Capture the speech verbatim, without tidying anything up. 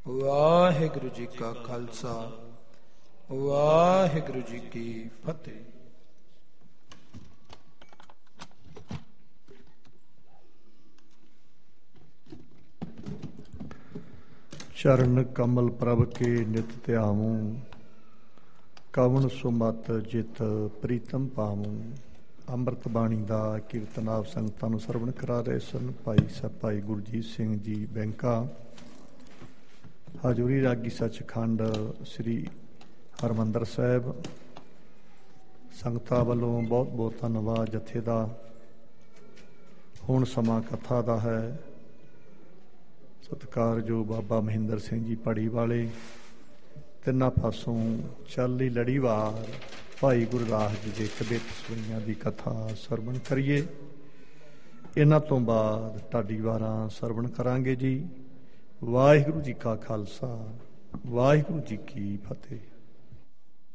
ਵਾਹਿਗੁਰੂ ਜੀ ਕਾ ਖਾਲਸਾ, ਵਾਹਿਗੁਰੂ ਜੀ ਕੀ ਫਤਿਹ। ਚਰਨ ਕਮਲ ਪ੍ਰਭ ਕੇ ਨਿਤ ਧਿਆਵੂੰ, ਕਵਣ ਸੁਮਤ ਜਿਤ ਪ੍ਰੀਤਮ ਪਾਵੂੰ। ਅੰਮ੍ਰਿਤ ਬਾਣੀ ਦਾ ਕੀਰਤਨ ਆਪ ਸੰਗਤਾਂ ਨੂੰ ਸਰਵਣ ਕਰਾ ਰਹੇ ਸਨ ਭਾਈ ਸਾਹਿਬ ਭਾਈ ਗੁਰਜੀਤ ਸਿੰਘ ਜੀ ਬੈਂਕਾ। ਹਜ਼ੂਰੀ ਰਾਗੀ ਸੱਚਖੰਡ ਸ੍ਰੀ ਹਰਿਮੰਦਰ ਸਾਹਿਬ। ਸੰਗਤਾਂ ਵੱਲੋਂ ਬਹੁਤ ਬਹੁਤ ਧੰਨਵਾਦ ਜਥੇ ਦਾ। ਹੁਣ ਸਮਾਂ ਕਥਾ ਦਾ ਹੈ। ਸਤਿਕਾਰਯੋਗ ਬਾਬਾ ਮਹਿੰਦਰ ਸਿੰਘ ਜੀ ਪੜੀ ਵਾਲੇ, ਤਿੰਨਾਂ ਪਾਸੋਂ ਚੱਲੀ ਲੜੀਵਾਰ ਭਾਈ ਗੁਰਦਾਸ ਜੀ ਦੇ ਕਬਿਤ ਸਵਈਆਂ ਦੀ ਕਥਾ ਸਰਵਣ ਕਰੀਏ। ਇਹਨਾਂ ਤੋਂ ਬਾਅਦ ਢਾਡੀ ਵਾਰਾਂ ਸਰਵਣ ਕਰਾਂਗੇ ਜੀ। ਵਾਹਿਗੁਰੂ ਜੀ ਕਾ ਖਾਲਸਾ, ਵਾਹਿਗੁਰੂ ਜੀ ਕੀ ਫਤਿਹ।